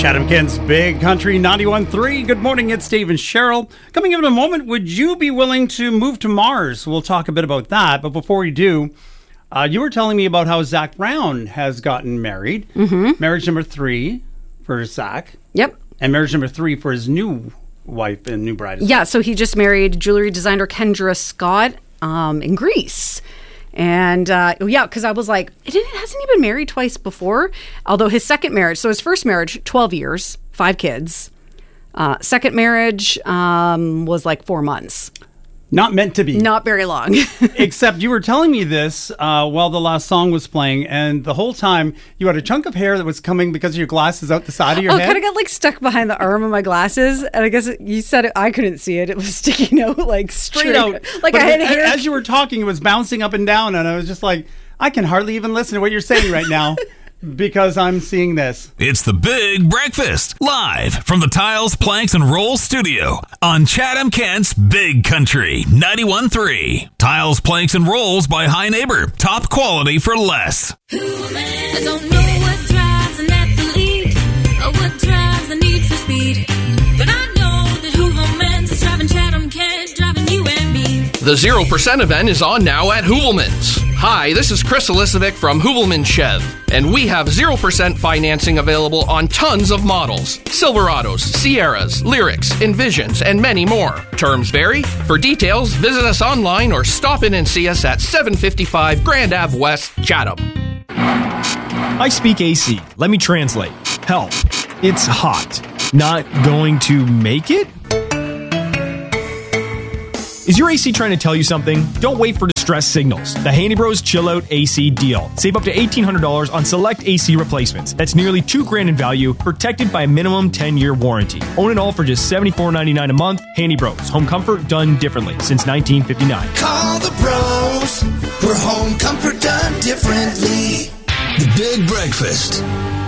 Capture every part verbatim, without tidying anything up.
Chatham Kent's Big Country ninety-one point three. Good morning, it's Dave and Cheryl. Coming up in a moment, would you be willing to move to Mars? We'll talk a bit about that. But before we do, uh, you were telling me about how Zach Brown has gotten married. Mm-hmm. Marriage number three for Zach. Yep. And marriage number three for his new wife and new bride. Yeah, so he just married jewelry designer Kendra Scott um, in Greece. And uh, yeah, because I was like, it hasn't he been married twice before? Although his second marriage, so his first marriage, twelve years, five kids. Uh, second marriage um, was like four months. Not meant to be. Not very long. Except you were telling me this uh, while the last song was playing, and the whole time you had a chunk of hair that was coming because of your glasses out the side of your oh, head. Oh, kind of got like stuck behind the arm of my glasses, and I guess it, you said it, I couldn't see it. It was sticking out like straight, straight out. Like but I had it, hair. As you were talking, it was bouncing up and down, and I was just like, I can hardly even listen to what you're saying right now. Because I'm seeing this. It's the Big Breakfast, live from the Tiles, Planks, and Rolls studio on Chatham Kent's Big Country ninety-one point three. Tiles, Planks, and Rolls by High Neighbor. Top quality for less. I don't know what drives an athlete or what drives the need for speed, but I know that Hooverman's is driving Chatham Kent, driving you and me. The zero percent event is on now at Hoovelman's. Hi, this is Chris Elisovic from Hoovelman Chev, and we have zero percent financing available on tons of models. Silverados, Sierras, Lyrics, Envisions, and many more. Terms vary. For details, visit us online or stop in and see us at seven fifty-five Grand Ave West, Chatham. I speak A C. Let me translate. Help. It's hot. Not going to make it? Is your A C trying to tell you something? Don't wait for distress signals. The Handy Bros Chill Out A C deal. Save up to eighteen hundred dollars on select A C replacements. That's nearly two grand in value, protected by a minimum ten-year warranty. Own it all for just seventy-four ninety-nine a month. Handy Bros. Home comfort done differently since nineteen fifty-nine. Call the pros for home comfort done differently. The Big Breakfast.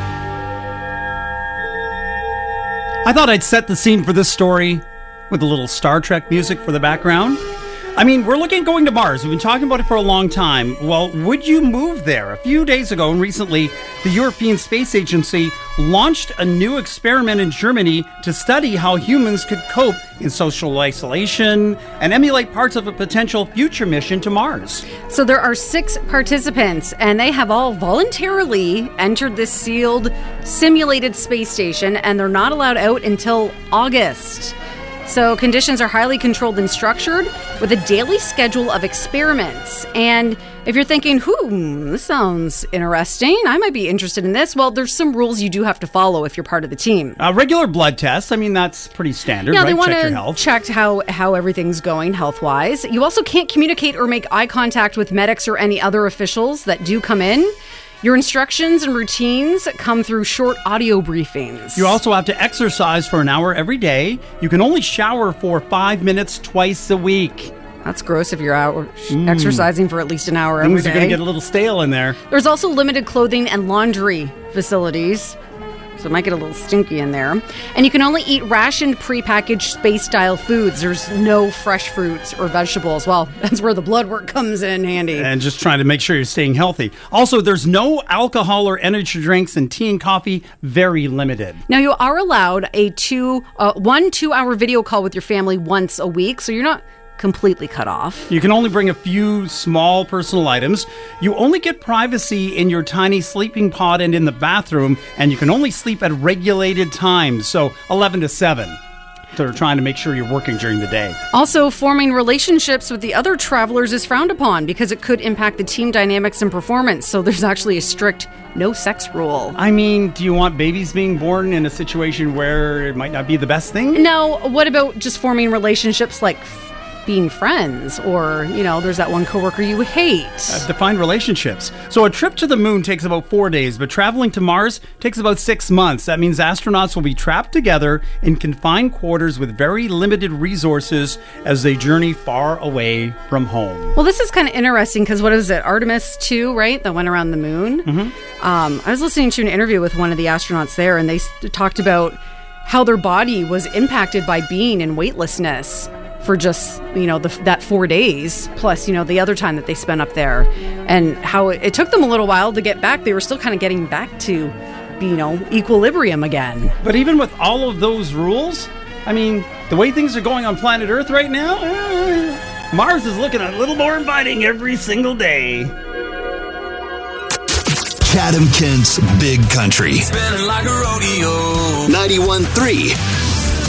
I thought I'd set the scene for this story with a little Star Trek music for the background. I mean, we're looking at going to Mars. We've been talking about it for a long time. Well, would you move there? A few days ago and recently, the European Space Agency launched a new experiment in Germany to study how humans could cope in social isolation and emulate parts of a potential future mission to Mars. So there are six participants, and they have all voluntarily entered this sealed, simulated space station, and they're not allowed out until August. So conditions are highly controlled and structured with a daily schedule of experiments. And if you're thinking, hmm, this sounds interesting, I might be interested in this. Well, there's some rules you do have to follow if you're part of the team. Uh, regular blood tests, I mean, that's pretty standard, yeah, right? they want Check your to health. check how, how everything's going health-wise. You also can't communicate or make eye contact with medics or any other officials that do come in. Your instructions and routines come through short audio briefings. You also have to exercise for an hour every day. You can only shower for five minutes twice a week. That's gross if you're out Mm. exercising for at least an hour every Things day. are going to get a little stale in there. There's also limited clothing and laundry facilities, so it might get a little stinky in there. And you can only eat rationed prepackaged space-style foods. There's no fresh fruits or vegetables. Well, that's where the blood work comes in handy. And just trying to make sure you're staying healthy. Also, there's no alcohol or energy drinks, and tea and coffee, very limited. Now, you are allowed a two, uh, one two-hour video call with your family once a week, so you're not completely cut off. You can only bring a few small personal items. You only get privacy in your tiny sleeping pod and in the bathroom, and you can only sleep at regulated times, so eleven to seven. So they're trying to make sure you're working during the day. Also, forming relationships with the other travelers is frowned upon because it could impact the team dynamics and performance. So there's actually a strict no sex rule. I mean, do you want babies being born in a situation where it might not be the best thing? No, what about just forming relationships like being friends, or, you know, there's that one coworker you hate. Uh, define relationships. So a trip to the moon takes about four days, but traveling to Mars takes about six months. That means astronauts will be trapped together in confined quarters with very limited resources as they journey far away from home. Well, this is kind of interesting because what is it, Artemis two, right, that went around the moon? Mm-hmm. Um, I was listening to an interview with one of the astronauts there, and they s- talked about how their body was impacted by being in weightlessness for just, you know, the, that four days, plus, you know, the other time that they spent up there, and how it, it took them a little while to get back. They were still kind of getting back to you know, equilibrium again. But even with all of those rules, I mean, the way things are going on planet Earth right now, uh, Mars is looking a little more inviting every single day. Chatham Kent's Big Country. Spinning like a rodeo. ninety-one point three